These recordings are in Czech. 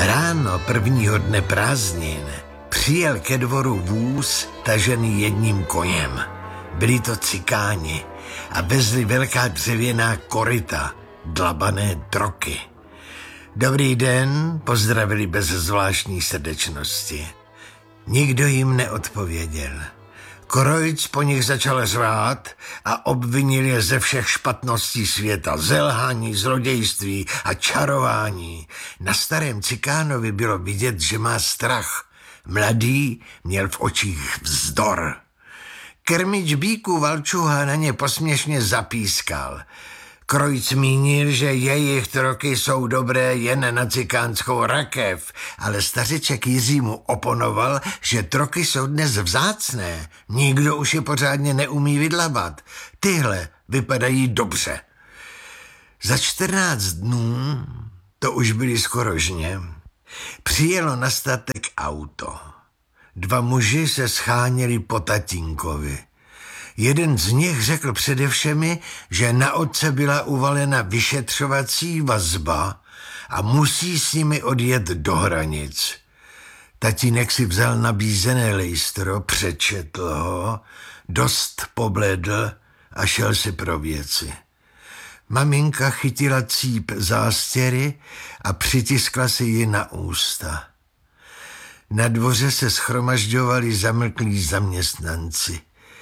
Ráno prvního dne prázdnin přijel ke dvoru vůz tažený jedním koněm. Byli to cikáni a vezli velká dřevěná koryta, dlabané droky. Dobrý den, pozdravili bez zvláštní srdečnosti. Nikdo jim neodpověděl. Krojc po nich začal řvát a obvinil je ze všech špatností světa, zelhání, zlodějství a čarování. Na starém cikánovi bylo vidět, že má strach. Mladý měl v očích vzdor. Krmič bíků Valčuha na ně posměšně zapískal. Krojc mínil, že jejich troky jsou dobré jen na cikánskou rakev, ale stařeček Jiří mu oponoval, že troky jsou dnes vzácné. Nikdo už je pořádně neumí vydlabat. Tyhle vypadají dobře. Za 14 dnů, to už byli skoro žně, přijelo na statek auto. 2 muži se scháněli po tatínkovi. Jeden z nich řekl především, že na otce byla uvalena vyšetřovací vazba a musí s nimi odjet do hranic. Tatínek si vzal nabízené lejstro, přečetl ho, dost pobledl a šel si pro věci. Maminka chytila cíp zástěry a přitiskla si ji na ústa. Na dvoře se shromažďovali zamlklí zaměstnanci.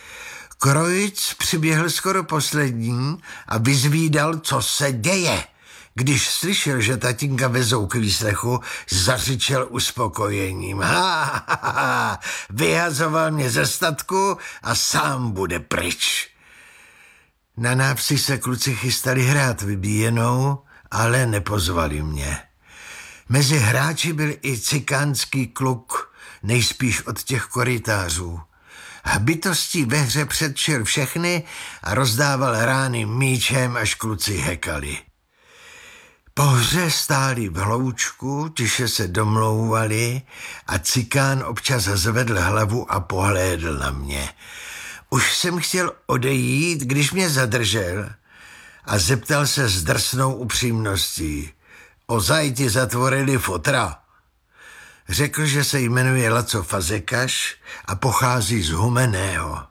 Krojc přiběhl skoro poslední a vyzvídal, co se děje. Když slyšel, že tatínka vezou k výslechu, zařičel uspokojením. Vyhazoval mě ze statku a sám bude pryč. Na návsi se kluci chystali hrát vybíjenou, ale nepozvali mě. Mezi hráči byl i cikánský kluk, nejspíš od těch korytářů. Bytostí ve hře předčil všechny a rozdával rány míčem, až kluci hekali. Po hře stáli v hloučku, tiše se domlouvali a cikán občas zvedl hlavu a pohlédl na mě. Už jsem chtěl odejít, když mě zadržel a zeptal se s drsnou upřímností. Ozaj ti zatvorili fotra? Řekl, že se jmenuje Laco Fazekaš a pochází z Humenného.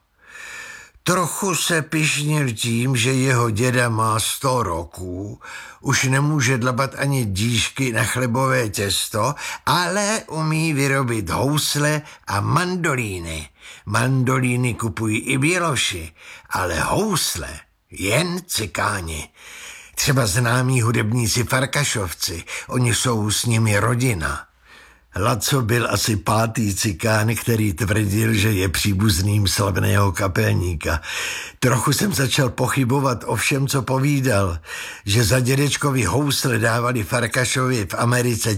Trochu se pyšnil tím, že jeho děda má 100 roků, už nemůže dlabat ani díšky na chlebové těsto, ale umí vyrobit housle a mandolíny. Mandolíny kupují i běloši, ale housle jen cikáni. Třeba známí hudebníci Farkašovci, oni jsou s nimi rodina. Laco byl asi 5. cikán, který tvrdil, že je příbuzným slavného kapelníka. Trochu jsem začal pochybovat o všem, co povídal, že za dědečkovi housle dávali Farkašovi v Americe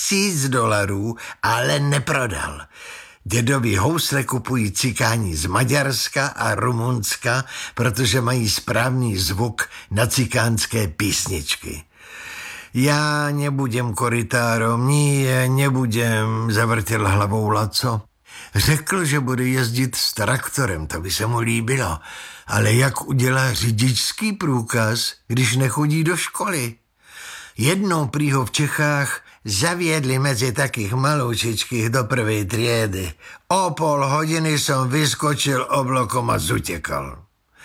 $1000, ale neprodal. Dědovi housle kupují cikáni z Maďarska a Rumunska, protože mají správný zvuk na cikánské písničky. Já nebudem korytárom, nebudem, zavrtěl hlavou Laco. Řekl, že bude jezdit s traktorem, to by se mu líbilo, ale jak udělá řidičský průkaz, když nechodí do školy? Jednou prý ho v Čechách zavědli mezi takých maloučičkých do 1. triedy. O pol hodiny jsem vyskočil oblokom a zutěkal.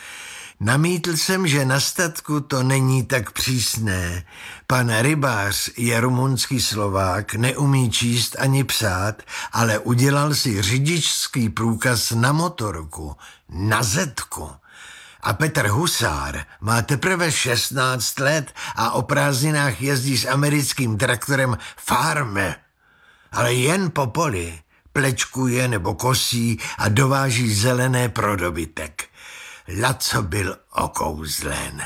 Namítl jsem, že na statku to není tak přísné. Pan rybář je rumunský Slovák, neumí číst ani psát, ale udělal si řidičský průkaz na motorku, na zetku. A Petr Husár má teprve 16 let a o prázdninách jezdí s americkým traktorem Farmer. Ale jen po poli, plečkuje nebo kosí a dováží zelené pro dobytek. Laco byl okouzlen.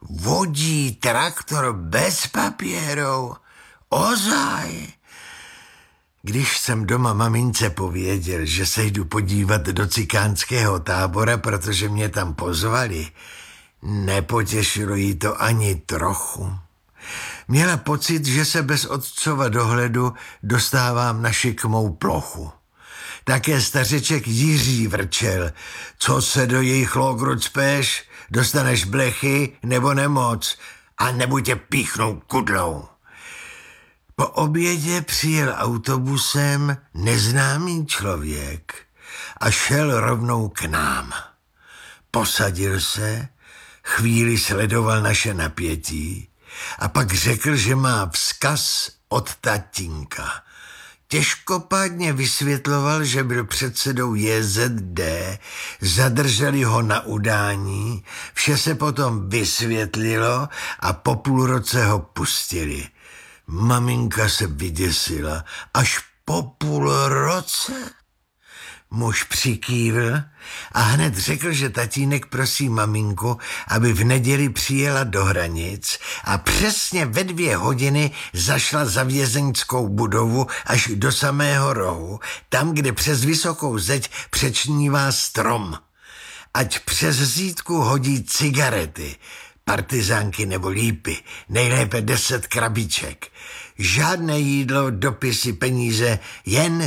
Vodí traktor bez papírů. Ozaj. Když jsem doma mamince pověděl, že se jdu podívat do cikánského tábora, protože mě tam pozvali, nepotěšilo jí to ani trochu. Měla pocit, že se bez otcova dohledu dostávám na šikmou plochu. Také stařeček Jiří vrčel. Co se do jejich logru cpeš, dostaneš blechy nebo nemoc a nebo tě píchnou kudlou. Po obědě přijel autobusem neznámý člověk a šel rovnou k nám. Posadil se, chvíli sledoval naše napětí a pak řekl, že má vzkaz od tatínka. Těžkopádně vysvětloval, že byl předsedou JZD, zadrželi ho na udání, vše se potom vysvětlilo a po půl roce ho pustili. Maminka se vyděsila. Až po půl roce? Muž přikývl a hned řekl, že tatínek prosí maminku, aby v neděli přijela do Hranic a přesně ve 2 hodiny zašla za vězeňskou budovu až do samého rohu, tam, kde přes vysokou zeď přečnívá strom. Ať přes zítku hodí cigarety, partizánky nebo lípy, nejlépe 10 krabiček. Žádné jídlo, dopisy, peníze, jen